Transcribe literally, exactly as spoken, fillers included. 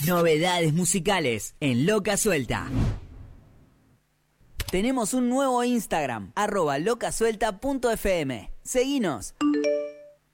Novedades musicales en Loca Suelta. Tenemos un nuevo Instagram, arroba locasuelta punto f m. Seguinos.